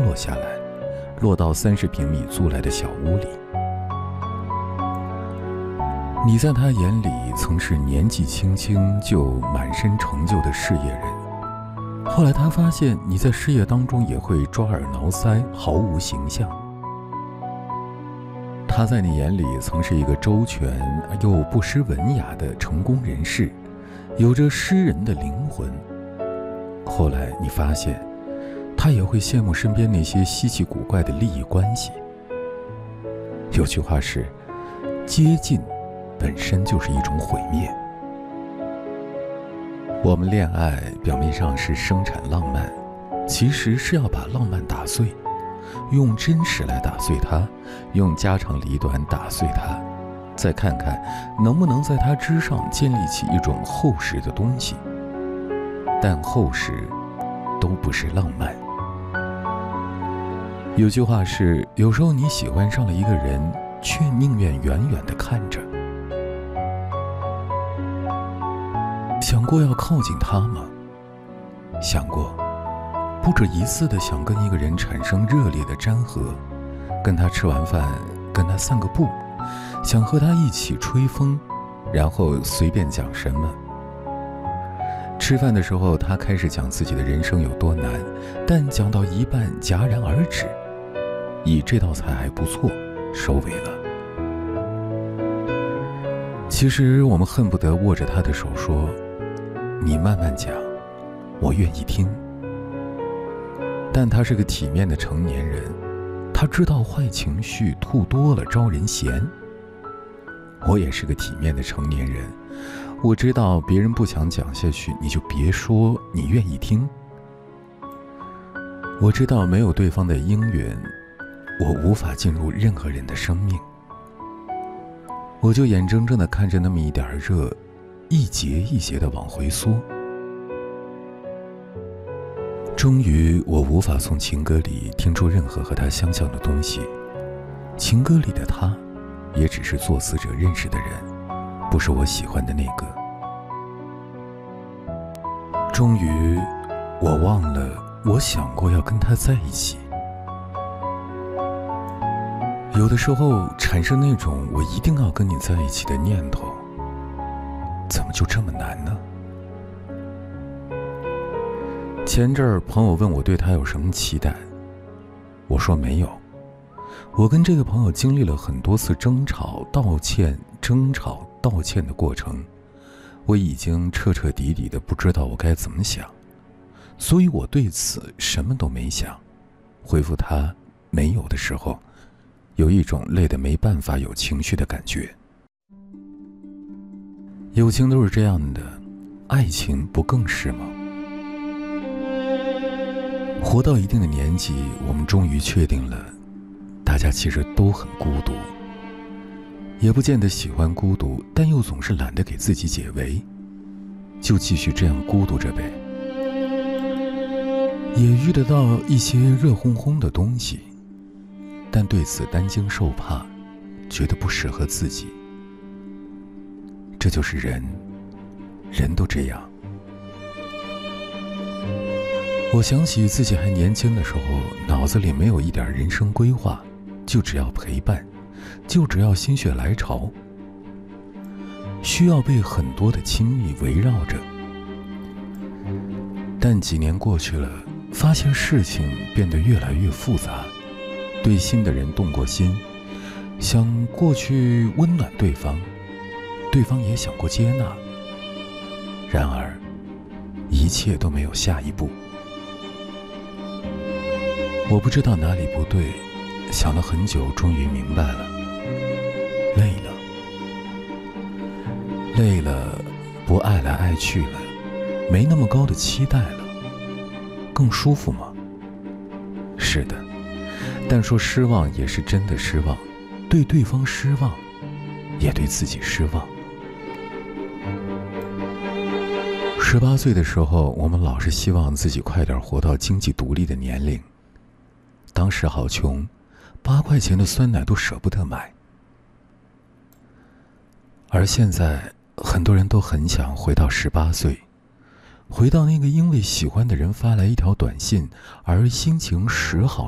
落下来，落到30平米租来的小屋里。你在他眼里曾是年纪轻轻就满身成就的事业人，后来他发现你在事业当中也会抓耳挠腮，毫无形象。他在你眼里曾是一个周全又不失文雅的成功人士，有着诗人的灵魂。后来你发现他也会羡慕身边那些稀奇古怪的利益关系。有句话是，接近本身就是一种毁灭。我们恋爱表面上是生产浪漫，其实是要把浪漫打碎，用真实来打碎它，用家长里短打碎它，再看看能不能在它之上建立起一种厚实的东西。但厚实都不是浪漫。有句话是，有时候你喜欢上了一个人，却宁愿远远地看着。想过要靠近他吗？想过，不止一次地想跟一个人产生热烈的粘合，跟他吃完饭，跟他散个步，想和他一起吹风，然后随便讲什么。吃饭的时候，他开始讲自己的人生有多难，但讲到一半戛然而止，以这道菜还不错收尾了。其实我们恨不得握着他的手说，你慢慢讲，我愿意听。但他是个体面的成年人，他知道坏情绪吐多了招人嫌。我也是个体面的成年人，我知道别人不想讲下去，你就别说你愿意听。我知道没有对方的应允，我无法进入任何人的生命。我就眼睁睁地看着那么一点热，一节一节地往回缩。终于，我无法从情歌里听出任何和他相像的东西。情歌里的他，也只是作词者认识的人，不是我喜欢的那个。终于，我忘了我想过要跟他在一起。有的时候产生那种我一定要跟你在一起的念头，怎么就这么难呢？前阵儿朋友问我对他有什么期待，我说没有。我跟这个朋友经历了很多次争吵、道歉、争吵、道歉的过程，我已经彻彻底底的不知道我该怎么想，所以我对此什么都没想。回复他没有的时候，有一种累得没办法有情绪的感觉。友情都是这样的，爱情不更是吗？活到一定的年纪，我们终于确定了，大家其实都很孤独，也不见得喜欢孤独，但又总是懒得给自己解围，就继续这样孤独着呗。也遇得到一些热烘烘的东西，但对此担惊受怕，觉得不适合自己。这就是人，人都这样。我想起自己还年轻的时候，脑子里没有一点人生规划，就只要陪伴，就只要心血来潮，需要被很多的亲密围绕着。但几年过去了，发现事情变得越来越复杂，对新的人动过心，想过去温暖对方，对方也想过接纳，然而一切都没有下一步。我不知道哪里不对，想了很久，终于明白了，累了，累了，不爱来爱去了，没那么高的期待了，更舒服吗？是的，但说失望也是真的失望，对对方失望，也对自己失望。18岁的时候，我们老是希望自己快点活到经济独立的年龄。当时好穷，8块钱的酸奶都舍不得买。而现在，很多人都很想回到18岁，回到那个因为喜欢的人发来一条短信而心情时好